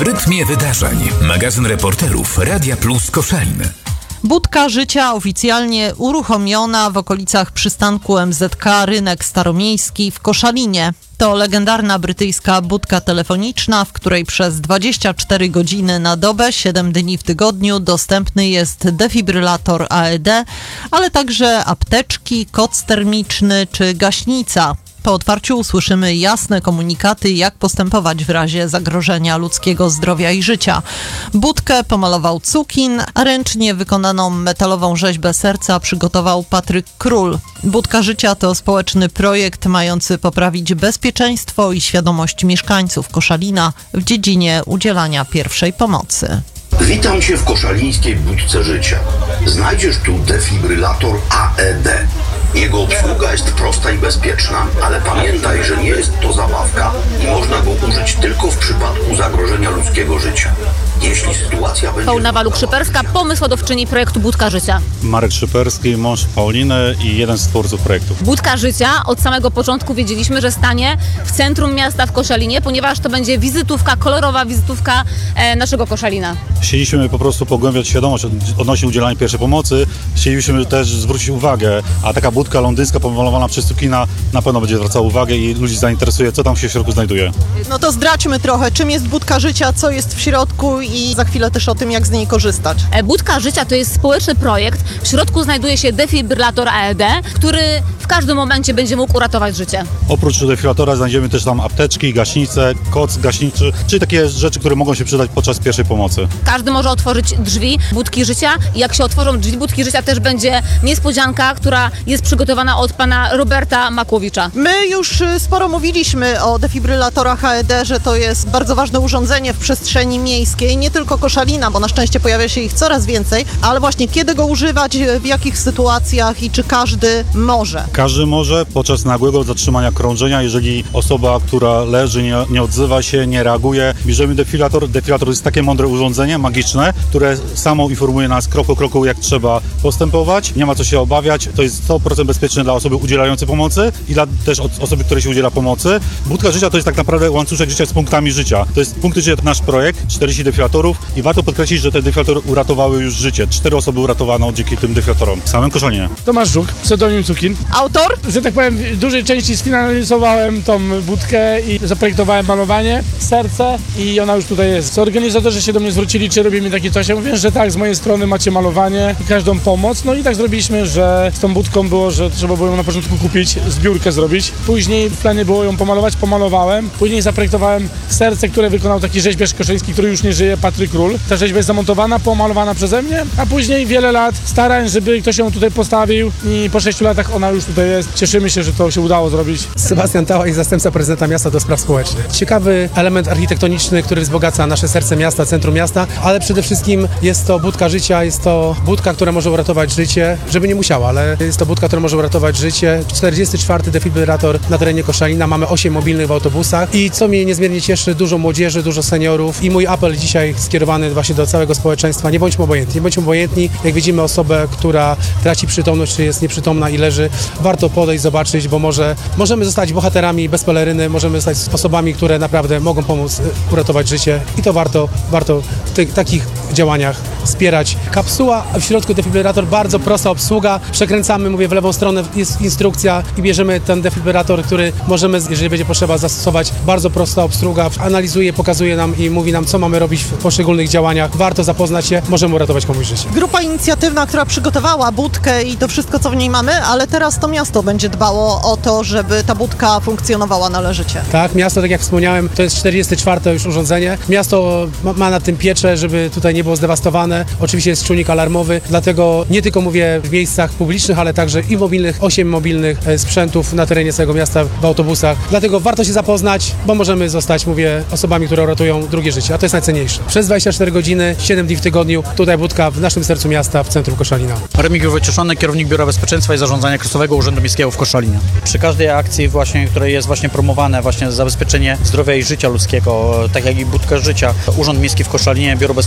W rytmie wydarzeń. Magazyn reporterów Radia Plus Koszalin. Budka życia oficjalnie uruchomiona w okolicach przystanku MZK Rynek Staromiejski w Koszalinie. To legendarna brytyjska budka telefoniczna, w której przez 24 godziny na dobę, 7 dni w tygodniu dostępny jest defibrylator AED, ale także apteczki, koc termiczny czy gaśnica. Po otwarciu usłyszymy jasne komunikaty, jak postępować w razie zagrożenia ludzkiego zdrowia i życia. Budkę pomalował Cukin, a ręcznie wykonaną metalową rzeźbę serca przygotował Patryk Król. Budka życia to społeczny projekt mający poprawić bezpieczeństwo i świadomość mieszkańców Koszalina w dziedzinie udzielania pierwszej pomocy. Witam Cię w koszalińskiej budce życia. Znajdziesz tu defibrylator AED. Jego obsługa jest prosta i bezpieczna, ale pamiętaj, że nie jest to zabawka i można go użyć tylko w przypadku zagrożenia ludzkiego życia. Jeśli sytuacja będzie... Paulina Waluk-Szyperska, pomysłodawczyni projektu Budka Życia. Marek Szyperski, mąż Pauliny i jeden z twórców projektu. Budka Życia od samego początku wiedzieliśmy, że stanie w centrum miasta w Koszalinie, ponieważ to będzie wizytówka, kolorowa wizytówka naszego Koszalina. Chcieliśmy po prostu pogłębiać świadomość odnośnie udzielania pierwszej pomocy. Chcieliśmy też zwrócić uwagę, a taka budka londyńska pomalowana przez Cukina na pewno będzie zwracała uwagę i ludzi zainteresuje, co tam się w środku znajduje. No to zdradźmy trochę, czym jest budka życia, co jest w środku i za chwilę też o tym, jak z niej korzystać. Budka Życia to jest społeczny projekt. W środku znajduje się defibrylator AED, który w każdym momencie będzie mógł uratować życie. Oprócz defibrylatora znajdziemy też tam apteczki, gaśnice, koc gaśniczy, czyli takie rzeczy, które mogą się przydać podczas pierwszej pomocy. Każdy może otworzyć drzwi Budki Życia i jak się otworzą drzwi Budki Życia, też będzie niespodzianka, która jest przygotowana od pana Roberta Makłowicza. My już sporo mówiliśmy o defibrylatorach AED, że to jest bardzo ważne urządzenie w przestrzeni miejskiej, nie tylko Koszalina, bo na szczęście pojawia się ich coraz więcej, ale właśnie kiedy go używać, w jakich sytuacjach i czy każdy może? Każdy może podczas nagłego zatrzymania krążenia, jeżeli osoba, która leży, nie odzywa się, nie reaguje, bierzemy defibrylator. Defibrylator jest takie mądre urządzenie, magiczne, które samo informuje nas krok po kroku, jak trzeba postępować. Nie ma co się obawiać, to jest 100% bezpieczne dla osoby udzielającej pomocy i dla też osoby, której się udziela pomocy. Budka życia to jest tak naprawdę łańcuszek życia z punktami życia. To jest punkty życia, nasz projekt, 40 defibrylatorów i warto podkreślić, że te defibrilatory uratowały już życie. 4 osoby uratowano dzięki tym defibrilatorom w samym Koszalinie. Tomasz Żuk, pseudonim Cukin. Autor? Że tak powiem, w dużej części sfinalizowałem tą budkę i zaprojektowałem malowanie, serce i ona już tutaj jest. Organizatorzy się do mnie zwrócili, czy robimy takie coś. Ja mówię, że tak, z mojej strony macie malowanie i każdą pomoc. No i tak zrobiliśmy, że z tą budką było, że trzeba było ją na początku kupić, zbiórkę zrobić. Później w planie było ją pomalować, pomalowałem. Później zaprojektowałem serce, które wykonał taki rzeźbiarz koszaliński, który już nie żyje, Patryk Król. Ta rzeźba jest zamontowana, pomalowana przeze mnie, a później wiele lat starań, żeby ktoś ją tutaj postawił i po 6 latach ona już tutaj jest. Cieszymy się, że to się udało zrobić. Sebastian Tałaj, zastępca prezydenta miasta do spraw społecznych. Ciekawy element architektoniczny, który wzbogaca nasze serce miasta, centrum miasta, ale przede wszystkim jest to budka życia, jest to budka, która może uratować życie, żeby nie musiała, ale jest to budka, która może uratować życie. 44. defibrylator na terenie Koszalina, mamy 8 mobilnych w autobusach i co mnie niezmiernie cieszy, dużo młodzieży, dużo seniorów i mój apel dzisiaj skierowany właśnie do całego społeczeństwa, nie bądźmy obojętni, jak widzimy osobę, która traci przytomność, czy jest nieprzytomna i leży, warto podejść, zobaczyć, bo możemy zostać bohaterami bez peleryny, możemy zostać osobami, które naprawdę mogą pomóc uratować życie i to warto w takich działaniach wspierać. Kapsuła, w środku defibrylator, bardzo prosta obsługa, przekręcamy, mówię, w lewą stronę jest instrukcja i bierzemy ten defibrylator, który możemy, jeżeli będzie potrzeba, zastosować. Bardzo prosta obsługa, analizuje, pokazuje nam i mówi nam, co mamy robić w poszczególnych działaniach. Warto zapoznać się, możemy uratować komuś życie. Grupa inicjatywna, która przygotowała budkę i to wszystko, co w niej mamy, ale teraz to miasto będzie dbało o to, żeby ta budka funkcjonowała należycie. Tak, miasto, tak jak wspomniałem, to jest 44. już urządzenie. Miasto ma nad tym pieczę, żeby tutaj nie było zdewastowane. Oczywiście jest czujnik alarmowy, dlatego nie tylko mówię w miejscach publicznych, ale także i mobilnych, 8 mobilnych sprzętów na terenie całego miasta w autobusach. Dlatego warto się zapoznać, bo możemy zostać, mówię, osobami, które ratują drugie życie, a to jest najcenniejsze. Przez 24 godziny, 7 dni w tygodniu, tutaj budka w naszym sercu miasta, w centrum Koszalina. Remigiusz Wojcieszony, kierownik Biura Bezpieczeństwa i Zarządzania Kryzysowego Urzędu Miejskiego w Koszalinie. Przy każdej akcji właśnie, której jest właśnie promowane właśnie zabezpieczenie zdrowia i życia ludzkiego, tak jak i budka życia, Urząd Miejski w Koszalinie, Biuro Bezpieczeństwa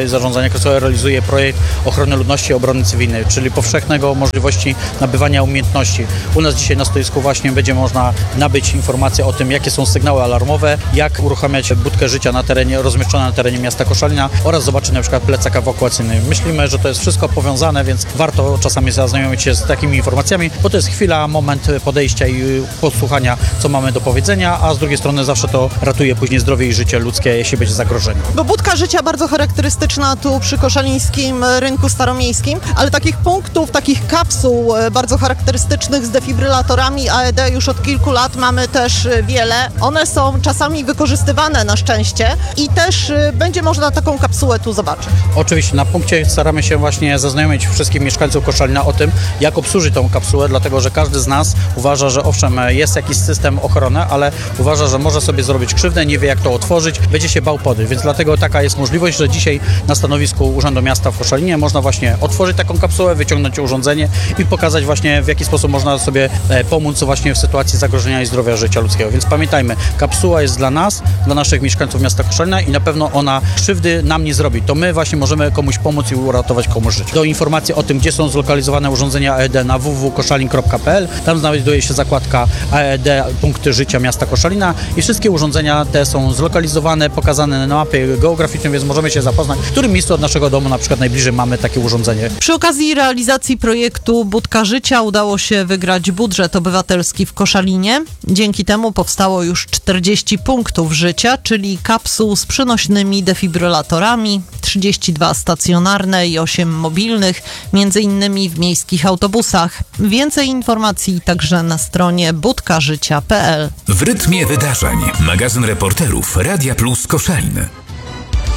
i Zarządzania Kryzysowego realizuje projekt ochrony ludności i obrony cywilnej, czyli powszechnego możliwości nabywania umiejętności. U nas dzisiaj na stoisku właśnie będzie można nabyć informacje o tym, jakie są sygnały alarmowe, jak uruchamiać budkę życia na terenie, rozmieszczone na terenie miasta Koszalina oraz zobaczyć na przykład plecak ewakuacyjny. Myślimy, że to jest wszystko powiązane, więc warto czasami zaznajomić się z takimi informacjami, bo to jest chwila, moment podejścia i posłuchania, co mamy do powiedzenia, a z drugiej strony zawsze to ratuje później zdrowie i życie ludzkie, jeśli będzie zagrożenie. Bo budka życia bardzo charakterystyczna tu przy koszalińskim rynku staromiejskim, ale takich punktów, takich kapsuł bardzo charakterystycznych z defibrylatorami AED już od kilku lat mamy też wiele. One są czasami wykorzystywane na szczęście i też będzie można taką kapsułę tu zobaczyć. Oczywiście na punkcie staramy się właśnie zaznajomić wszystkich mieszkańców Koszalina o tym, jak obsłużyć tą kapsułę, dlatego że każdy z nas uważa, że owszem, jest jakiś system ochrony, ale uważa, że może sobie zrobić krzywdę, nie wie jak to otworzyć, będzie się bał podejść, więc dlatego taka jest możliwość, że dzisiaj na stanowisku Urzędu Miasta w Koszalinie można właśnie otworzyć taką kapsułę, wyciągnąć urządzenie i pokazać właśnie, w jaki sposób można sobie pomóc właśnie w sytuacji zagrożenia i zdrowia życia ludzkiego. Więc pamiętajmy, kapsuła jest dla nas, dla naszych mieszkańców miasta Koszalina i na pewno ona krzywdy nam nie zrobi. To my właśnie możemy komuś pomóc i uratować komuś życie. Do informacji o tym, gdzie są zlokalizowane urządzenia AED na www.koszalin.pl. Tam znajduje się zakładka AED Punkty Życia Miasta Koszalina i wszystkie urządzenia te są zlokalizowane, pokazane na mapie geograficznej, więc możemy się zapoznać, w którym miejscu od naszego domu na przykład najbliżej mamy takie urządzenie. Przy okazji realizacji projektu Budka Życia udało się wygrać budżet obywatelski w Koszalinie. Dzięki temu powstało już 40 punktów życia, czyli kapsuł z przenośnymi defibrylatorami, 32 stacjonarne i 8 mobilnych, między innymi w miejskich autobusach. Więcej informacji także na stronie budkażycia.pl. W rytmie wydarzeń. Magazyn reporterów Radia Plus Koszalin.